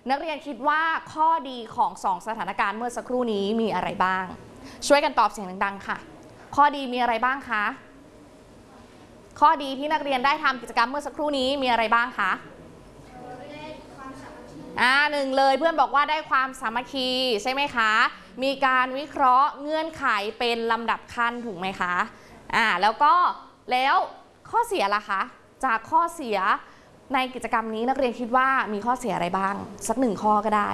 นักเรียนคิดว่าข้อดีของ2สถานการณ์เมื่อสักครู่นี้มีอะไรบ้างช่วยกันตอบเสียงดังๆค่ะข้อดีมีอะไรบ้างคะข้อดีที่นักเรียนได้ทำกิจกรรมเมื่อสักครู่นี้มีอะไรบ้างคะหนึ่งเลยเพื่อนบอกว่าได้ความสามัคคีใช่ไหมคะมีการวิเคราะห์เงื่อนไขเป็นลำดับขั้นถูกไหมคะแล้วข้อเสียล่ะคะจากข้อเสียในกิจกรรมนี้นักเรียนคิดว่ามีข้อเสียอะไรบ้างสัก1ข้อก็ได้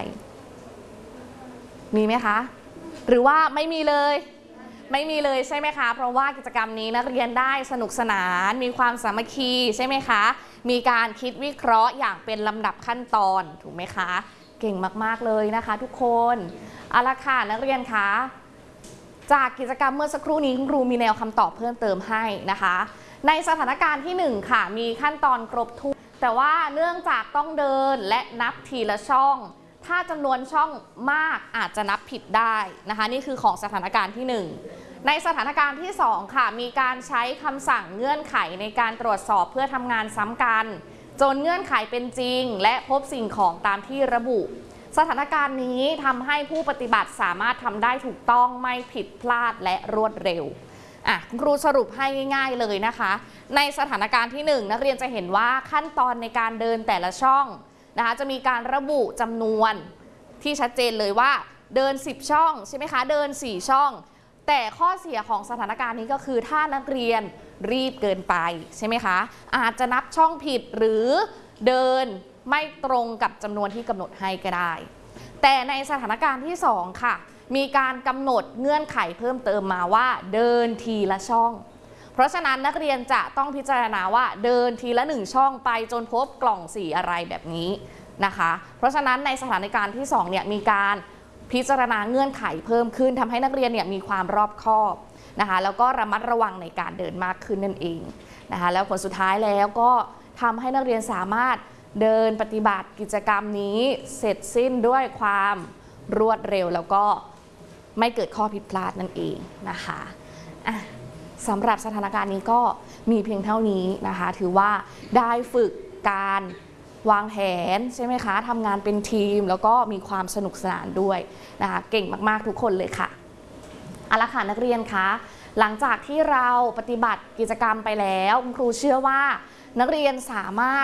มีไหมคะหรือว่าไม่มีเลยใช่ไหมคะเพราะว่ากิจกรรมนี้นักเรียนได้สนุกสนานมีความสามัคคีใช่ไหมคะมีการคิดวิเคราะห์อย่างเป็นลำดับขั้นตอนถูกไหมคะเก่งมากๆเลยนะคะทุกคนเอาละค่ะนักเรียนคะจากกิจกรรมเมื่อสักครู่นี้คุณครูมีแนวคำตอบเพิ่มเติมให้นะคะในสถานการณ์ที่1ค่ะมีขั้นตอนครบถ้วนแต่ว่าเนื่องจากต้องเดินและนับทีละช่องถ้าจำนวนช่องมากอาจจะนับผิดได้นะคะนี่คือของสถานการณ์ที่1ในสถานการณ์ที่2ค่ะมีการใช้คำสั่งเงื่อนไขในการตรวจสอบเพื่อทำงานซ้ำกันจนเงื่อนไขเป็นจริงและพบสิ่งของตามที่ระบุสถานการณ์นี้ทำให้ผู้ปฏิบัติสามารถทำได้ถูกต้องไม่ผิดพลาดและรวดเร็วคุณครูสรุปให้ง่ายๆเลยนะคะในสถานการณ์ที่1นักเรียนจะเห็นว่าขั้นตอนในการเดินแต่ละช่องนะคะจะมีการระบุจำนวนที่ชัดเจนเลยว่าเดิน10ช่องใช่ไหมคะเดิน4ช่องแต่ข้อเสียของสถานการณ์นี้ก็คือถ้านักเรียนรีบเกินไปใช่ไหมคะอาจจะนับช่องผิดหรือเดินไม่ตรงกับจำนวนที่กำหนดให้ก็ได้แต่ในสถานการณ์ที่2ค่ะมีการกำหนดเงื่อนไขเพิ่มเติมมาว่าเดินทีละช่องเพราะฉะนั้นนักเรียนจะต้องพิจารณาว่าเดินทีละ1ช่องไปจนพบกล่องสีอะไรแบบนี้นะคะเพราะฉะนั้นในสถานการณ์ที่2เนี่ยมีการพิจารณาเงื่อนไขเพิ่มขึ้นทำให้นักเรียนเนี่ยมีความรอบคอบนะคะแล้วก็ระมัดระวังในการเดินมากขึ้นนั่นเองนะคะแล้วผลสุดท้ายแล้วก็ทำให้นักเรียนสามารถเดินปฏิบัติกิจกรรมนี้เสร็จสิ้นด้วยความรวดเร็วแล้วก็ไม่เกิดข้อผิดพลาดนั่นเองนะคะสำหรับสถานการณ์นี้ก็มีเพียงเท่านี้นะคะถือว่าได้ฝึกการวางแผนใช่ไหมคะทำงานเป็นทีมแล้วก็มีความสนุกสนานด้วยนะคะเก่งมากๆทุกคนเลยค่ะเอาละค่ะนักเรียนคะหลังจากที่เราปฏิบัติกิจกรรมไปแล้วคุณครูเชื่อว่านักเรียนสามารถ